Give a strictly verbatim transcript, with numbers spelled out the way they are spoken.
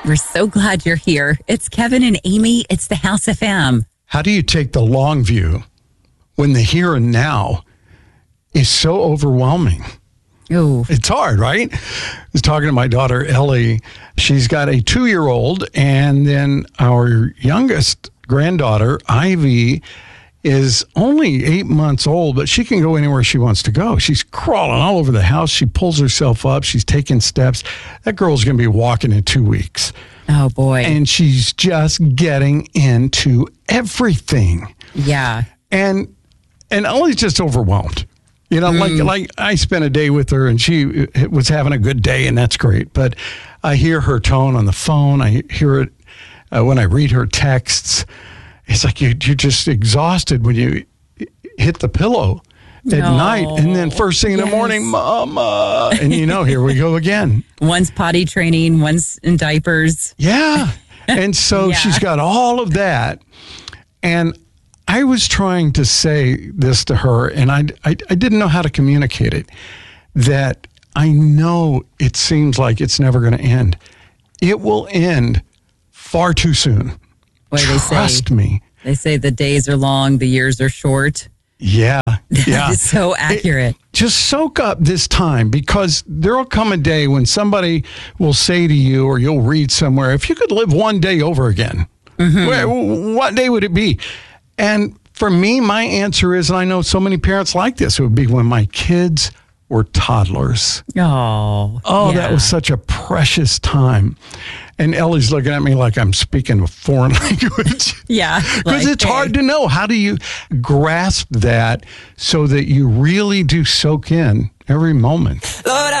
We're so glad you're here. It's Kevin and Amy. It's the House F M. How do you take the long view when the here and now is so overwhelming? Ooh. It's hard, right? I was talking to my daughter, Ellie. She's got a two-year-old, and then our youngest granddaughter, Ivy, is only eight months old, but she can go anywhere she wants to go. She's crawling all over the house. She pulls herself up. She's taking steps. That girl's going to be walking in two weeks. Oh, boy. And she's just getting into everything. Yeah. And and Ellie's just overwhelmed. You know, Mm. like like I spent a day with her and she was having a good day, and that's great. But I hear her tone on the phone. I hear it uh, when I read her texts. It's like you, you're just exhausted when you hit the pillow at No. night. And then first thing in Yes. the morning, Mama. And you know, here we go again. One's potty training, one's in diapers. Yeah. And so Yeah. she's got all of that. And I was trying to say this to her, and I, I, I didn't know how to communicate it, that I know it seems like it's never going to end. It will end far too soon. What do they say? Trust me. They say the days are long, the years are short. Yeah. Yeah. That is so accurate. It- just soak up this time, because there will come a day when somebody will say to you, or you'll read somewhere, if you could live one day over again, Mm-hmm. where, what day would it be? And for me, my answer is, and I know so many parents like this, it would be when my kids were toddlers. Oh. Oh, yeah. that was such a precious time. And Ellie's looking at me like I'm speaking a foreign language. Yeah. Because like, it's hey. hard to know. How do you grasp that so that you really do soak in every moment? Lord,